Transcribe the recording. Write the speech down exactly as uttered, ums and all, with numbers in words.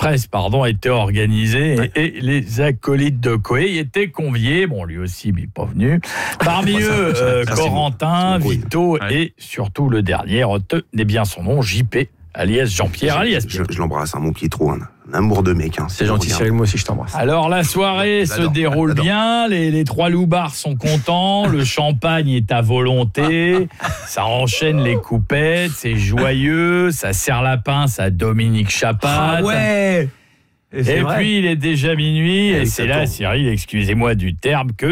Express, pardon, était organisé Ouais. et, et les acolytes de Coé y étaient conviés. Bon, lui aussi, il n'est pas venu. Parmi Ça, eux, ça, euh, ça, c'est mon- Corentin, c'est mon Vito ouais. et surtout le dernier, retenez bien son nom, J P, alias Jean-Pierre, alias Je, Pierre. je l'embrasse, hein, mon petit trou, un, un amour de mec. Hein, C'est gentil, Cyril, moi aussi je t'embrasse. Alors la soirée se J'adore, déroule j'adore. bien, les, les trois loupards sont contents, le champagne est à volonté, ça enchaîne les coupettes, c'est joyeux, ça sert la pince à Dominique Chapat. Ah ouais. Et puis il est déjà minuit, et Et c'est ça là, tourne. Cyril, excusez-moi du terme, que